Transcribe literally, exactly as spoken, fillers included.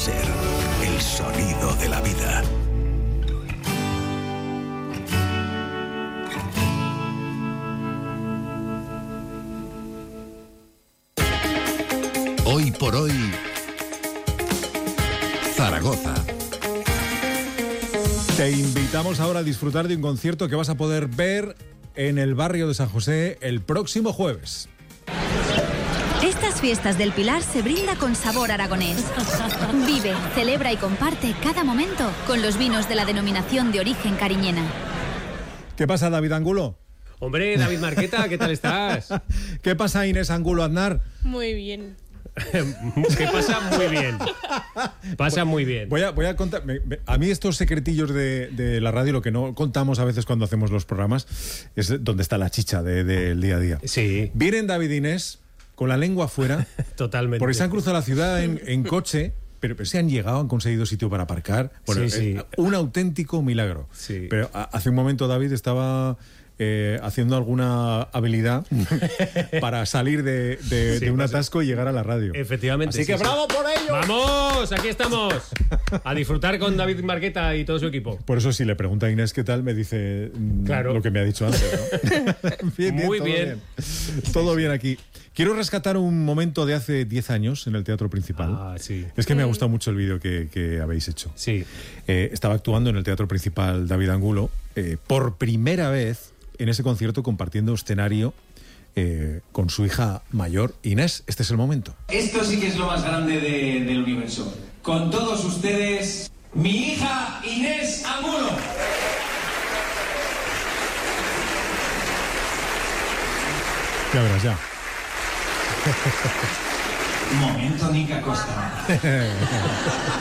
Ser, el sonido de la vida. Hoy por hoy, Zaragoza. Te invitamos ahora a disfrutar de un concierto que vas a poder ver en el barrio de San José el próximo jueves. Estas fiestas del Pilar se brinda con sabor aragonés. Vive, celebra y comparte cada momento con los vinos de la denominación de origen cariñena. ¿Qué pasa, David Angulo? Hombre, David Marqueta, ¿qué tal estás? ¿Qué pasa, Inés Angulo Aznar? Muy bien. Que pasa muy bien. Pasa muy bien. Voy a, voy a contar. Me, me, a mí, estos secretillos de, de la radio, lo que no contamos a veces cuando hacemos los programas, es donde está la chicha del de, de día a día. Sí. Vienen David e Inés con la lengua afuera. Totalmente. Porque se han cruzado la ciudad en, en coche. Pero, pero se han llegado, han conseguido sitio para aparcar. Bueno, sí, sí. Es un auténtico milagro. Sí. Pero a, hace un momento David estaba eh, haciendo alguna habilidad para salir de, de, Sí, de un pasa. atasco y llegar a la radio. Efectivamente. Así sí, que sí. ¡bravo por ello! ¡Vamos! Aquí estamos. A disfrutar con David Marqueta y todo su equipo. Por eso, si le pregunta a Inés qué tal, me dice mm, Claro. lo que me ha dicho antes, ¿no? Bien, bien, Muy todo bien. bien. Todo bien aquí. Quiero rescatar un momento de hace diez años en el Teatro Principal. Ah, sí. Es que me ha gustado mucho el vídeo que, que habéis hecho. Sí. Eh, estaba actuando en el Teatro Principal David Angulo, eh, por primera vez en ese concierto compartiendo escenario eh, con su hija mayor. Inés, este es el momento. Esto sí que es lo más grande de- del universo. Con todos ustedes, mi hija Inés Angulo. Ya verás, ya. Momento Nica Costa.